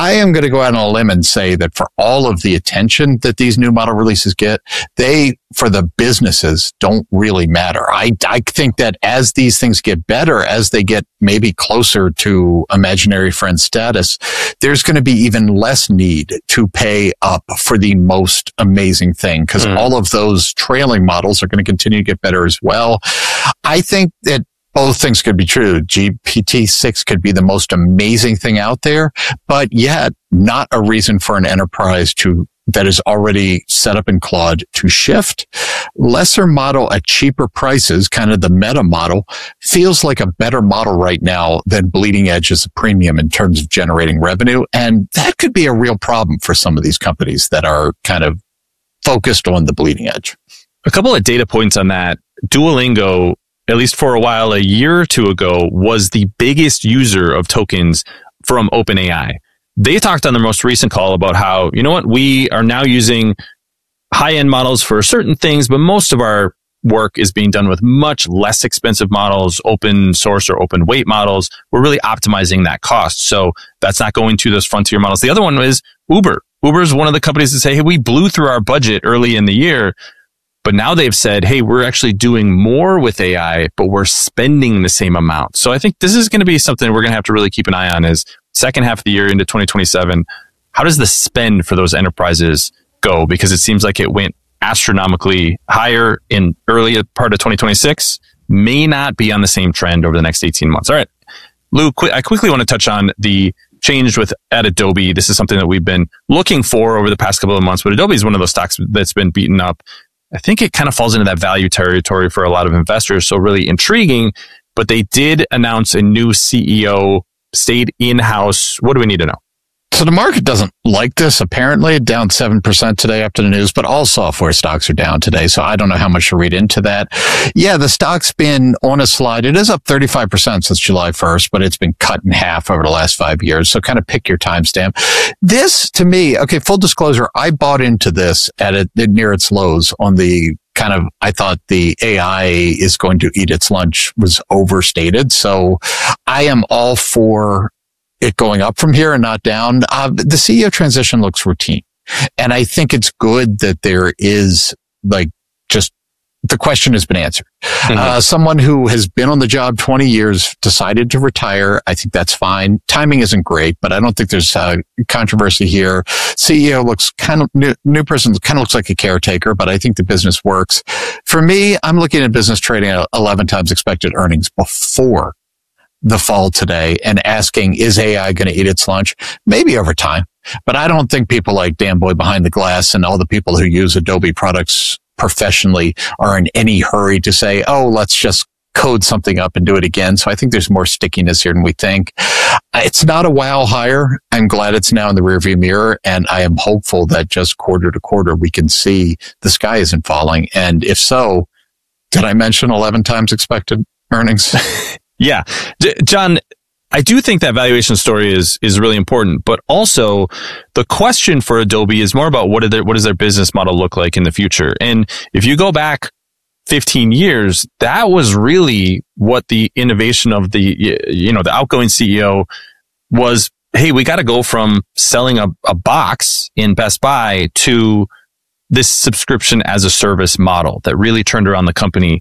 I am going to go out on a limb and say that for all of the attention that these new model releases get, they, for the businesses, don't really matter. I think that as these things get better, as they get maybe closer to imaginary friend status, there's going to be even less need to pay up for the most amazing thing, because all of those trailing models are going to continue to get better as well. I think that both things could be true. GPT-6 could be the most amazing thing out there, but yet not a reason for an enterprise that is already set up in Claude to shift. Lesser model at cheaper prices, kind of the meta model, feels like a better model right now than Bleeding Edge as a premium in terms of generating revenue. And that could be a real problem for some of these companies that are kind of focused on the Bleeding Edge. A couple of data points on that. Duolingo, at least for a while, a year or two ago, was the biggest user of tokens from OpenAI. They talked on their most recent call about how, you know what, we are now using high-end models for certain things, but most of our work is being done with much less expensive models, open source or open weight models. We're really optimizing that cost. So that's not going to those frontier models. The other one is Uber. Uber is one of the companies that say, hey, we blew through our budget early in the year. But now they've said, hey, we're actually doing more with AI, but we're spending the same amount. So I think this is going to be something we're going to have to really keep an eye on is second half of the year into 2027. How does the spend for those enterprises go? Because it seems like it went astronomically higher in early part of 2026, may not be on the same trend over the next 18 months. All right, Lou, I quickly want to touch on the change at Adobe. This is something that we've been looking for over the past couple of months, but Adobe is one of those stocks that's been beaten up. I think it kind of falls into that value territory for a lot of investors. So really intriguing, but they did announce a new CEO, stayed in-house. What do we need to know? So the market doesn't like this, apparently. Down 7% today after the news, but all software stocks are down today. So I don't know how much to read into that. Yeah, the stock's been on a slide. It is up 35% since July 1st, but it's been cut in half over the last 5 years. So kind of pick your timestamp. This, to me, okay, full disclosure, I bought into this near its lows on the kind of, I thought the AI is going to eat its lunch was overstated. So I am all for it going up from here and not down. The CEO transition looks routine. And I think it's good that there is just the question has been answered. Someone who has been on the job 20 years decided to retire. I think that's fine. Timing isn't great, but I don't think there's controversy here. CEO looks new person kind of looks like a caretaker, but I think the business works. For me, I'm looking at business trading at 11 times expected earnings before the fall today and asking, is AI going to eat its lunch? Maybe over time. But I don't think people like Dan Boy behind the glass and all the people who use Adobe products professionally are in any hurry to say, oh, let's just code something up and do it again. So I think there's more stickiness here than we think. It's not a wow hire. I'm glad it's now in the rearview mirror. And I am hopeful that just quarter to quarter, we can see the sky isn't falling. And if so, did I mention 11 times expected earnings? Yeah. John, I do think that valuation story is really important, but also the question for Adobe is more about what does their business model look like in the future? And if you go back 15 years, that was really what the innovation of the outgoing CEO was. Hey, we got to go from selling a box in Best Buy to this subscription as a service model that really turned around the company.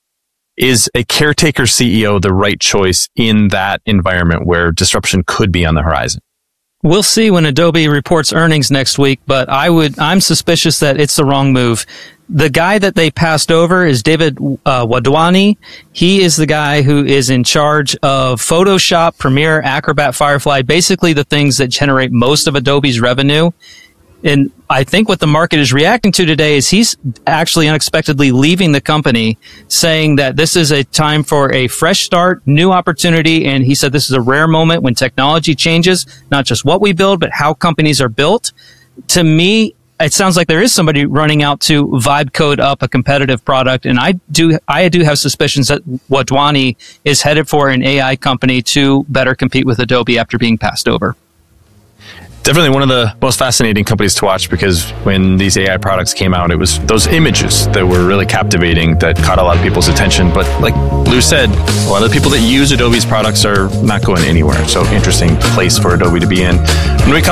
Is a caretaker CEO the right choice in that environment where disruption could be on the horizon? We'll see when Adobe reports earnings next week, but I'm suspicious that it's the wrong move. The guy that they passed over is David Wadhwani. He is the guy who is in charge of Photoshop, Premiere, Acrobat, Firefly, basically the things that generate most of Adobe's revenue. And I think what the market is reacting to today is he's actually unexpectedly leaving the company, saying that this is a time for a fresh start, new opportunity. And he said this is a rare moment when technology changes, not just what we build, but how companies are built. To me, it sounds like there is somebody running out to vibe code up a competitive product. And I do have suspicions that Wadhwani is headed for an AI company to better compete with Adobe after being passed over. Definitely one of the most fascinating companies to watch, because when these AI products came out, it was those images that were really captivating that caught a lot of people's attention. But like Lou said, a lot of the people that use Adobe's products are not going anywhere. So interesting place for Adobe to be in. When we come